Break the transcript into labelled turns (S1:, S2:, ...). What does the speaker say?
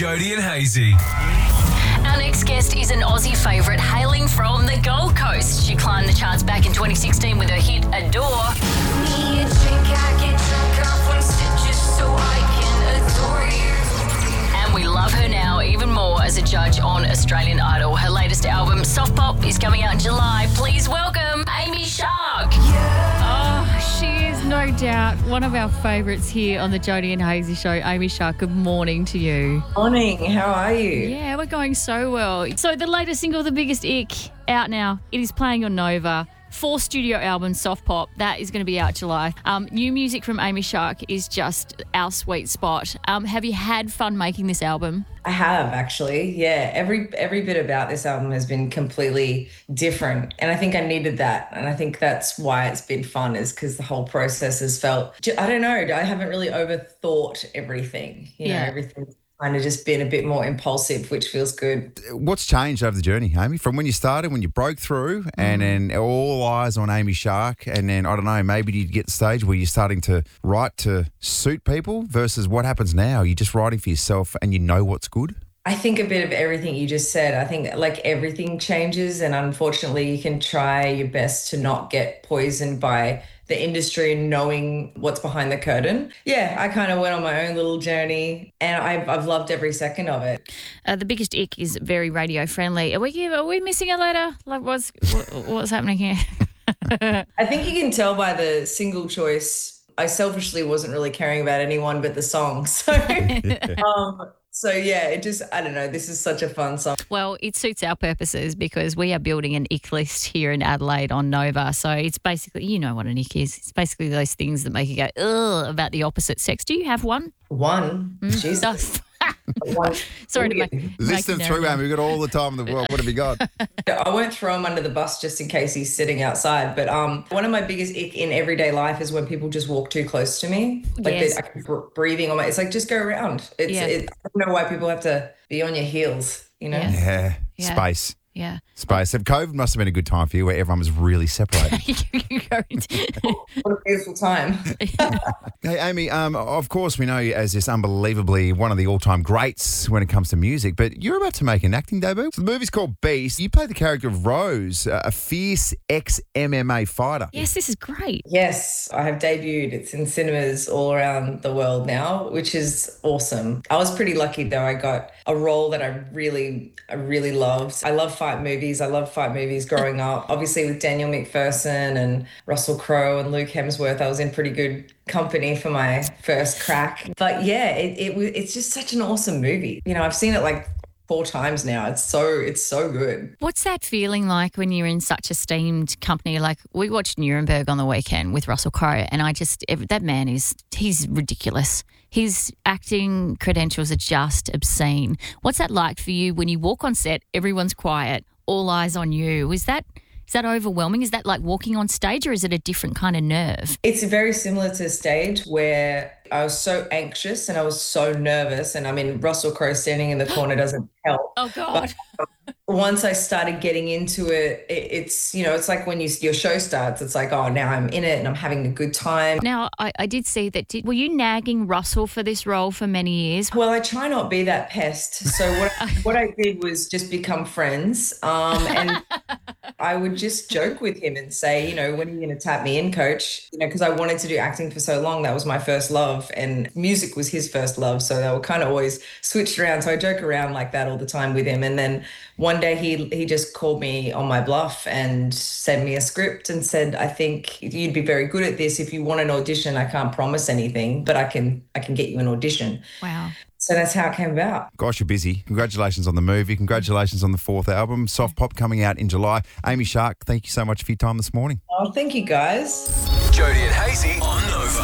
S1: Jody and Hazy.
S2: Our next guest is an Aussie favourite hailing from the Gold Coast. She climbed the charts back in 2016 with her hit Adore. Me a drink, I get drunk off on stitches so I can adore you. And we love her now even more as a judge on Australian Idol. Her latest album, Soft Pop, is coming out in July. Please welcome Amy Shark.
S3: Oh, she is no doubt one of our favourites here on the Jody and Hazy Show. Amy Shark, good morning to you.
S4: Morning, how are you?
S3: Yeah, we're going so well. So the latest single, The Biggest Ick, out now. It is playing on Nova. 4 studio albums, Soft Pop, that is going to be out July. New music from Amy Shark is just our sweet spot. Have you had fun making this album?
S4: I have actually, yeah. Every bit about this album has been completely different, and I think I needed that, and I think that's why it's been fun, is because the whole process has felt, I don't know, I haven't really overthought everything. You know, everything's kind of just been a bit more impulsive, which feels good.
S5: What's changed over the journey, Amy? From when you started, when you broke through, and then all eyes on Amy Shark, and then, I don't know, maybe you get to the stage where you're starting to write to suit people versus what happens now? You're just writing for yourself and you know what's good?
S4: I think a bit of everything you just said. I think like everything changes, and unfortunately you can try your best to not get poisoned by the industry and knowing what's behind the curtain. Yeah, I kind of went on my own little journey, and I've loved every second of it.
S3: The Biggest Ick is very radio friendly. Are we missing a letter? Like what's happening here?
S4: I think you can tell by the single choice. I selfishly wasn't really caring about anyone but the song. So yeah, it just, I don't know, this is such a fun song.
S3: Well, it suits our purposes because we are building an ick list here in Adelaide on Nova. So it's basically, you know what an ick is. It's basically those things that make you go, ugh, about the opposite sex. Do you have one?
S4: One? Jesus. One.
S3: Sorry to make
S5: List them through, Amy. We've got all the time in the world. What have you got?
S4: I won't throw him under the bus just in case he's sitting outside. But one of my biggest ick in everyday life is when people just walk too close to me. Like breathing on my, it's like, just go around. I don't know why people have to be on your heels, you know?
S5: Yeah. Space.
S3: Yeah.
S5: Space. COVID must have been a good time for you where everyone was really separated.
S4: What a beautiful time.
S5: Hey, Amy, of course we know you as this unbelievably one of the all-time greats when it comes to music, but you're about to make an acting debut. So the movie's called Beast. You play the character of Rose, a fierce ex-MMA fighter.
S3: Yes, this is great.
S4: Yes, I have debuted. It's in cinemas all around the world now, which is awesome. I was pretty lucky though. I got a role that I really loved. I love fight movies. I loved fight movies growing up. Obviously with Daniel McPherson and Russell Crowe and Luke Hemsworth, I was in pretty good company for my first crack. But yeah, it's just such an awesome movie. You know, I've seen it like 4 times now. It's so good.
S3: What's that feeling like when you're in such esteemed company? Like we watched Nuremberg on the weekend with Russell Crowe, and that man he's ridiculous. His acting credentials are just obscene. What's that like for you when you walk on set, everyone's quiet, all eyes on you? Is that overwhelming? Is that like walking on stage, or is it a different kind of nerve?
S4: It's very similar to stage where I was so anxious and I was so nervous. And I mean, Russell Crowe standing in the corner doesn't help.
S3: Oh, God.
S4: But once I started getting into it, it's, you know, it's like when your show starts, it's like, oh, now I'm in it and I'm having a good time.
S3: Now, I did see that. Were you nagging Russell for this role for many years?
S4: Well, I try not be that pest. So what I did was just become friends. And I would just joke with him and say, you know, when are you going to tap me in, coach? You know, because I wanted to do acting for so long. That was my first love, and music was his first love. So they were kind of always switched around. So I joke around like that all the time with him. And then one day he just called me on my bluff and sent me a script and said, I think you'd be very good at this. If you want an audition, I can't promise anything, but I can get you an audition.
S3: Wow.
S4: So that's how it came about.
S5: Gosh, you're busy. Congratulations on the movie. Congratulations on the 4th album, Soft Pop, coming out in July. Amy Shark, thank you so much for your time this morning.
S4: Oh, thank you, guys.
S1: Jody and Hazy on Nova.